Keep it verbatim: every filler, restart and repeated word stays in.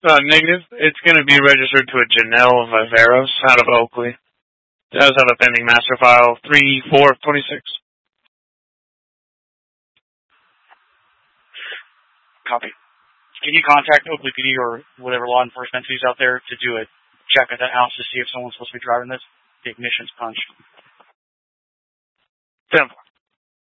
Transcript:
Uh, negative. It's going to be registered to a Janelle Viveros out of Oakley. It does have a pending master file, three four twenty-six. Copy. Can you contact Oakley P D or whatever law enforcement entities out there to do a check at that house to see if someone's supposed to be driving this? The ignition's punched. Simple.